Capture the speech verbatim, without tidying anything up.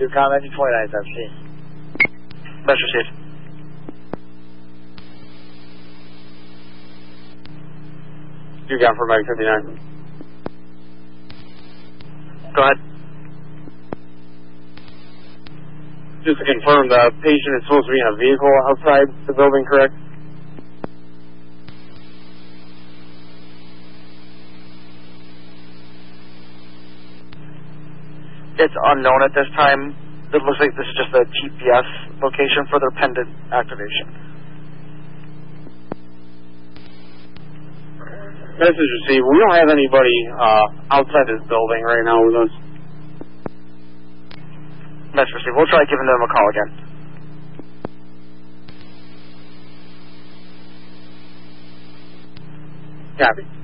two comment twenty-nine seventeen. Message received. You got for Mike fifty-nine. Go ahead. Just to confirm, the patient is supposed to be in a vehicle outside the building, correct? It's unknown at this time. It looks like this is just a G P S location for their pendant activation. Message received. We don't have anybody uh, outside this building right now with us. Message received. We'll try giving them a call again. Copy.